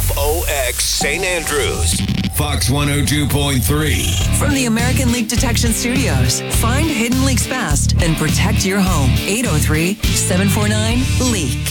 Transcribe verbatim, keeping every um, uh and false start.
F O X Saint Andrews. Fox one oh two point three. From the American Leak Detection Studios, find hidden leaks fast and protect your home. eight oh three, seven four nine, LEAK.